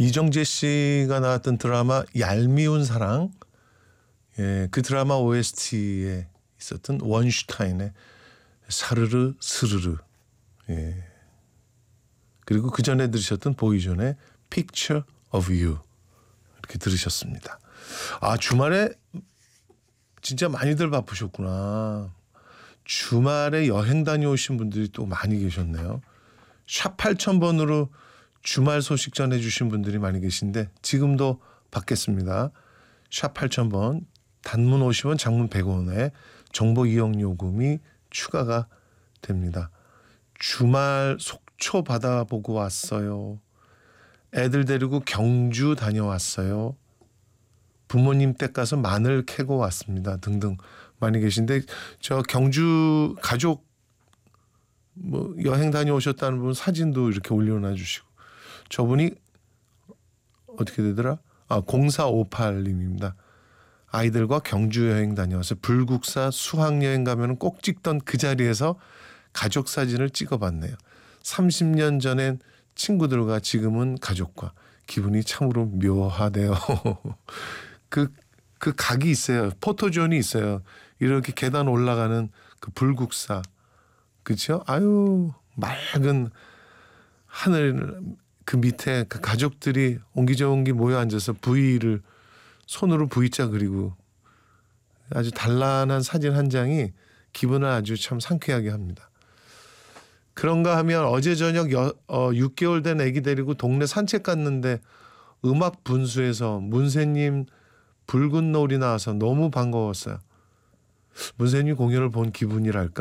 이정재 씨가 나왔던 드라마 얄미운 사랑, 예, 그 드라마 OST에 있었던 원슈타인의 사르르 스르르, 예, 그리고 그 전에 들으셨던 보이존의 Picture of You 이렇게 들으셨습니다. 아, 주말에 진짜 많이들 바쁘셨구나. 주말에 여행 다녀오신 분들이 또 많이 계셨네요. 샵 8000번으로 주말 소식 전해주신 분들이 많이 계신데 지금도 받겠습니다. 샵 8000번, 단문 50원, 장문 100원에 정보 이용 요금이 추가가 됩니다. 주말 속초 바다 보고 왔어요. 애들 데리고 경주 다녀왔어요. 부모님 댁 가서 마늘 캐고 왔습니다. 등등 많이 계신데, 저 경주 가족 뭐 여행 다녀오셨다는 분 사진도 이렇게 올려놔 주시고, 저분이 어떻게 되더라? 0458님입니다. 아이들과 경주 여행 다녀와서 불국사 수학여행 가면 꼭 찍던 그 자리에서 가족 사진을 찍어봤네요. 30년 전엔 친구들과 지금은 가족과 기분이 참으로 묘하대요. 그 각이 있어요. 포토존이 있어요. 이렇게 계단 올라가는 그 불국사, 그렇죠? 아유, 맑은 하늘 그 밑에 그 가족들이 옹기종기 모여 앉아서 V를 손으로 V자 그리고 아주 단란한 사진 한 장이 기분을 아주 참 상쾌하게 합니다. 그런가 하면 어제 저녁 6개월 된 아기 데리고 동네 산책 갔는데 음악 분수에서 문세님 붉은 노을이 나와서 너무 반가웠어요. 문세님 공연을 본 기분이랄까?